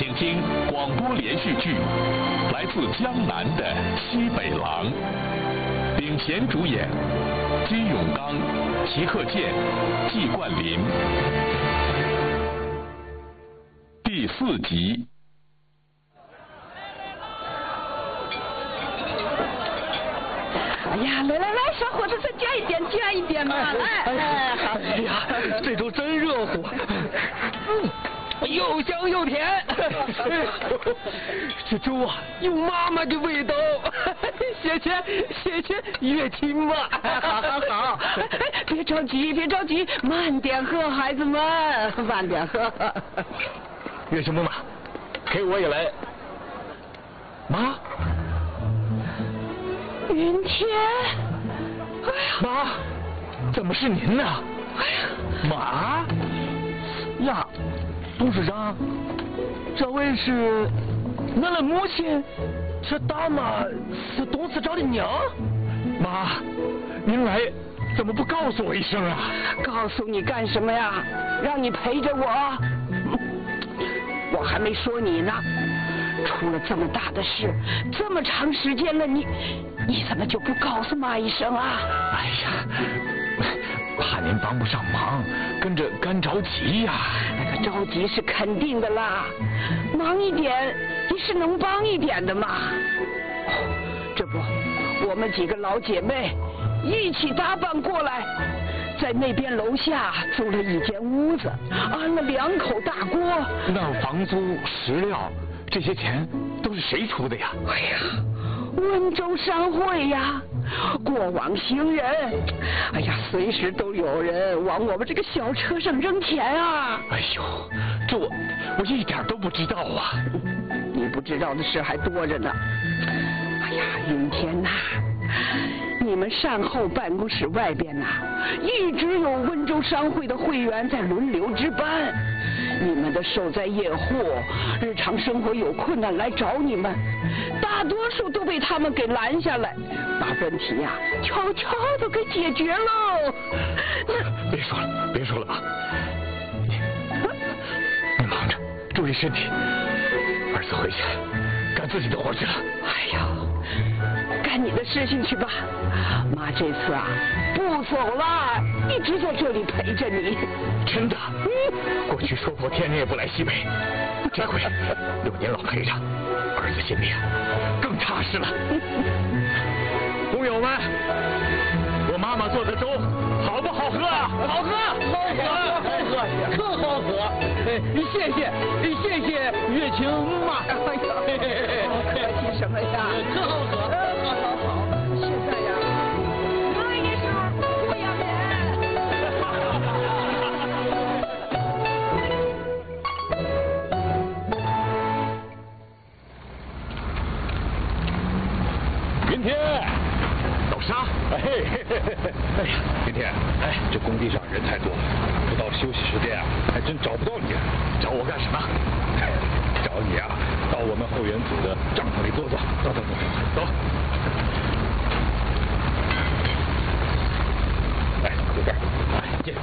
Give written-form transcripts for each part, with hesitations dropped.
请听广播连续剧《来自江南的西北狼》，领衔主演金永刚、齐克健、季冠霖。第4集。 哎呀，来，小伙子，再加一点嘛！来，好。 哎呀，这粥真热乎，又香又甜。这粥啊，有妈妈的味道。谢谢月琴嘛。 好。别着急，慢点喝，孩子们，慢点喝。 月琴妈妈，给我也来。妈。 云天，哎呀， 妈，怎么是您呢？ 哎呀， 妈呀，董事长，这位是俺的母亲，这大妈是董事长的娘。妈，您来怎么不告诉我一声啊？ 告诉你干什么呀？让你陪着我。我还没说你呢。出了这么大的事，这么长时间了，你怎么就不告诉妈一声啊？ 哎呀，怕您帮不上忙，跟着干着急呀。 那个着急是肯定的啦，忙一点也是能帮一点的嘛。这不，我们几个老姐妹一起打扮过来，在那边楼下租了一间屋子，安了2口大锅。 那房租、食料这些钱都是谁出的呀？ 哎呀，温州商会呀，过往行人，哎呀，随时都有人往我们这个小车上扔钱啊！ 哎呦，这我一点都不知道啊！ 你不知道的事还多着呢。哎呀，云天呐，你们善后办公室外边呐，一直有温州商会的会员在轮流值班。你们的受灾业户日常生活有困难来找你们，大多数都被他们给拦下来，把问题呀悄悄的给解决喽。 别说了妈，你忙着，注意身体。儿子回去干自己的活去了。 哎呀，干你的事情去吧，妈这次啊不走了，一直在这里陪着你。 真的？过去说过天天也不来西北，这回有您老陪着，儿子心里更踏实了。工友们，我妈妈做的粥好不好喝啊？好喝，可好喝！谢谢月琴妈。 客气什么呀？ 可好喝。 好，现在呀，喝一声不要脸。 云天，倒沙！哎呀，云天，这工地上人太多了，不到休息时间啊，还真找不到你。找我干什么？找你啊，到我们后援组的帐篷里坐坐。走。哎，就这儿。进。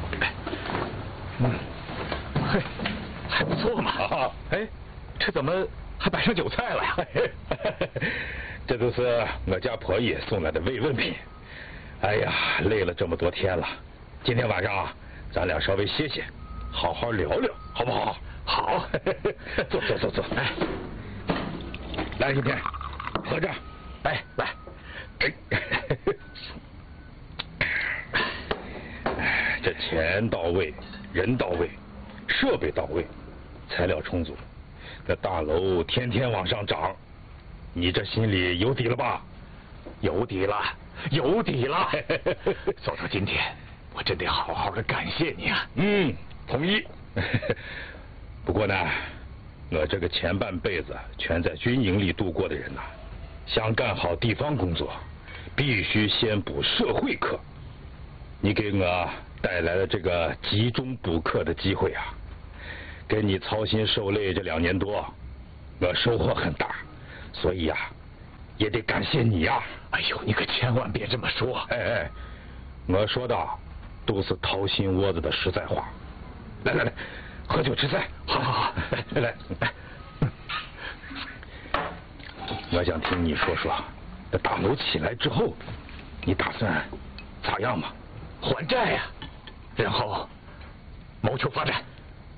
还不错嘛。哎，这怎么还摆上酒菜了呀？这都是我家婆姨送来的慰问品。哎呀，累了这么多天了，今天晚上啊，咱俩稍微歇歇，好好聊聊，好不好？好。坐。来，今天喝着。来。这钱到位，人到位，设备到位，材料充足，这大楼天天往上涨。你这心里有底了吧？有底了。走到今天，我真得好好的感谢你啊。同意。不过呢，我这个前半辈子全在军营里度过的人呐，想干好地方工作，必须先补社会课。你给我带来了这个集中补课的机会啊，给你操心受累这2年多，我收获很大。所以呀，也得感谢你呀！哎呦，你可千万别这么说！我说的都是掏心窝子的实在话。来，喝酒吃菜。好，来， 我想听你说说，这大楼起来之后，你打算咋样嘛？ 还债呀，然后谋求发展。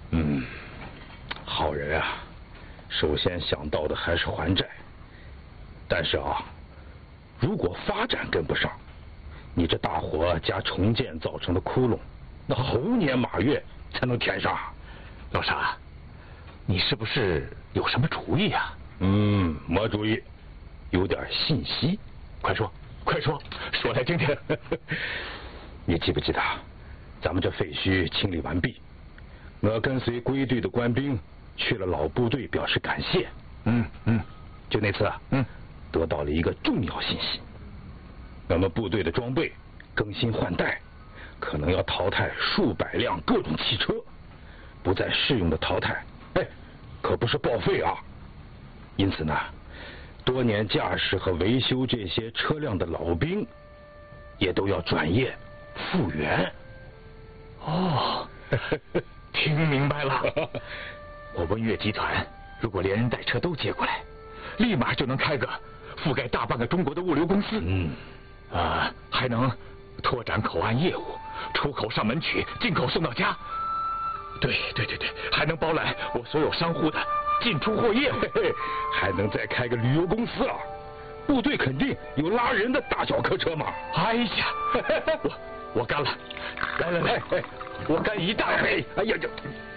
好人啊，首先想到的还是还债。但是啊，如果发展跟不上，你这大火加重建造成的窟窿，那猴年马月才能填上。 老沙，你是不是有什么主意啊？ 没主意，有点信息。 快说，快说，说来听听。 你记不记得，咱们这废墟清理完毕，我跟随归队的官兵去了老部队表示感谢。就那次，得到了一个重要信息，我们部队的装备更新换代，可能要淘汰数百辆各种汽车，不再适用的淘汰，可不是报废啊。因此呢，多年驾驶和维修这些车辆的老兵，也都要转业复员。 哦，听明白了。我温越集团如果连人带车都接过来，立马就能开个覆盖大半个中国的物流公司。还能拓展口岸业务，出口上门取，进口送到家。对，还能包揽我所有商户的进出货业务。 还能再开个旅游公司啊！部队肯定有拉人的大小客车嘛。 哎呀，我干了！来，我干一大杯！ 哎呀，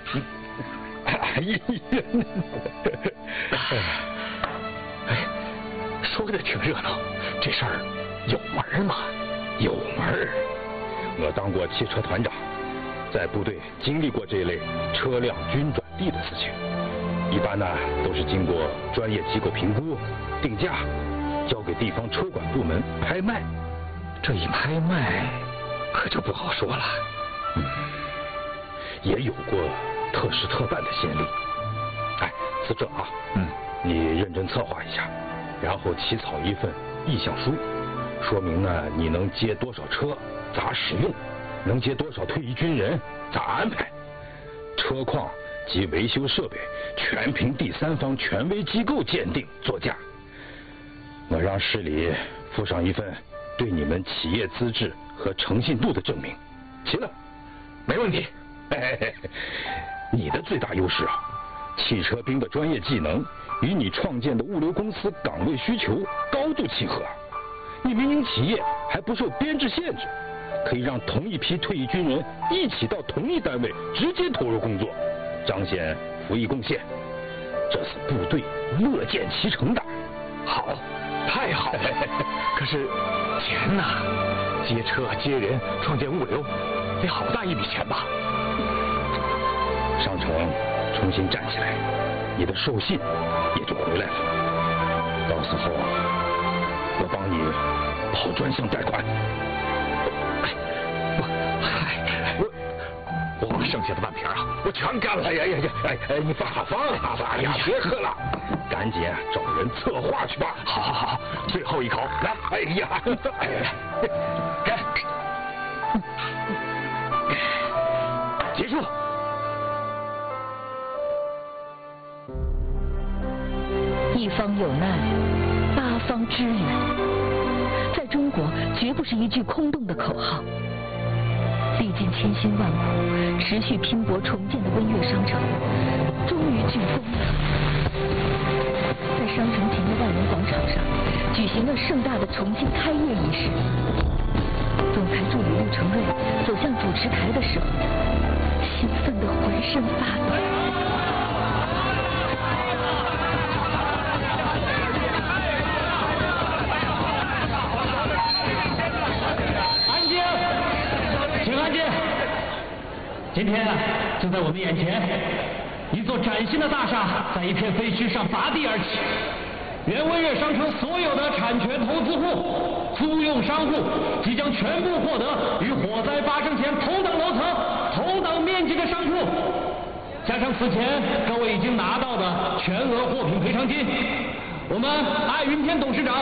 说的挺热闹，这事儿有门吗？ 有门。我当过汽车团长，在部队经历过这类车辆均转地的事情。一般呢都是经过专业机构评估、定价，交给地方车管部门拍卖。 这一拍卖可就不好说了。 也有过特事特办的先例。是这啊，你认真策划一下，然后起草一份意向书，说明呢你能接多少车，咋使用，能接多少退役军人，咋安排，车况及维修设备全凭第三方权威机构鉴定作价。我让市里附上一份对你们企业资质和诚信度的证明。行了， 没问题。 你的最大优势啊，汽车兵的专业技能与你创建的物流公司岗位需求高度契合。你民营企业还不受编制限制，可以让同一批退役军人一起到同一单位直接投入工作，彰显服役贡献，这是部队乐见其成的。 好，太好了。可是钱呢？接车接人，创建物流，得好大一笔钱吧？ 商城重新站起来，你的授信也就回来了。到时候我帮你跑专项贷款。 我把剩下的半瓶啊，我全干了。 你放哎呀，别喝了，赶紧找人策划去吧。 好，最后一口，来。干！结束。 一方有难，八方支援，在中国绝不是一句空洞的口号。历尽千辛万苦，持续拼搏重建的温越商城，终于竣工了。在商城前的万人广场上，举行了盛大的重新开业仪式。总裁助理陆成瑞走向主持台的时候，兴奋得浑身发抖。 今天就在我们眼前，一座崭新的大厦在一片废墟上拔地而起。原温越商城所有的产权投资户、租用商户即将全部获得与火灾发生前同等楼层、同等面积的商铺，加上此前各位已经拿到的全额货品赔偿金，我们爱云天董事长